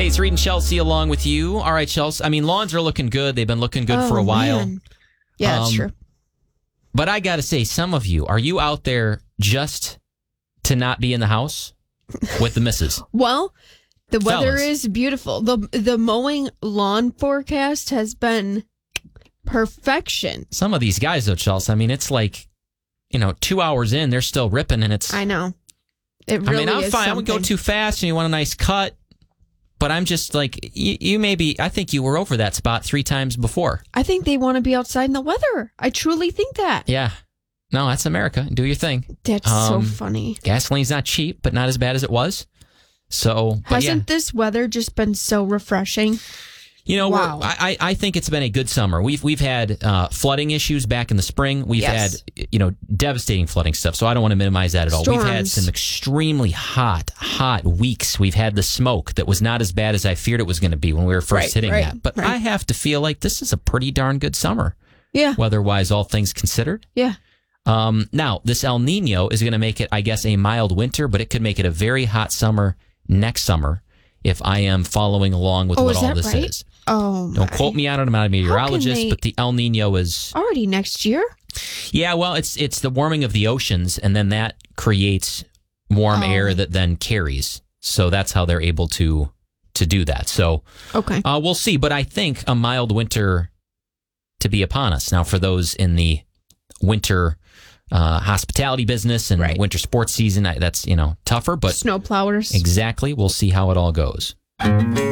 Hey, it's Reed and Chelsea along with you. All right, Chelsea. I mean, lawns are looking good. They've been looking good for a while. Man. Yeah, that's true. But I got to say, some of you, are you out there just to not be in the house with the missus? Well, the weather Fellas. is beautiful. The mowing lawn forecast has been perfection. Some of these guys, though, Chelsea, I mean, it's like, 2 hours in, they're still ripping, and it's... I know. It really I mean, I'm is fine. I would go something. too fast and you want a nice cut. But I'm just like, you maybe, I think you were over that spot 3 times before. I think they want to be outside in the weather. I truly think that. Yeah. No, that's America. Do your thing. That's so funny. Gasoline's not cheap, but not as bad as it was. So, but Hasn't this weather just been so refreshing? Wow. I think it's been a good summer. We've had flooding issues back in the spring. We've had devastating flooding stuff. So I don't want to minimize that at all. Storms. We've had some extremely hot weeks. We've had the smoke that was not as bad as I feared it was going to be when we were first hitting that. But I have to feel like this is a pretty darn good summer. Yeah. Weather-wise, all things considered. Yeah. Now, this El Nino is going to make it, I guess, a mild winter, but it could make it a very hot summer next summer if I am following along with what all this is. Oh, Don't quote me on it. I'm not a meteorologist, they- but the El Nino is... already next year? Yeah, well, it's the warming of the oceans, and then that creates warm air that then carries. So that's how they're able to do that. So Okay. we'll see. But I think a mild winter to be upon us. Now, for those in the winter hospitality business and winter sports season, that's, tougher. But Snow plowers. exactly. We'll see how it all goes.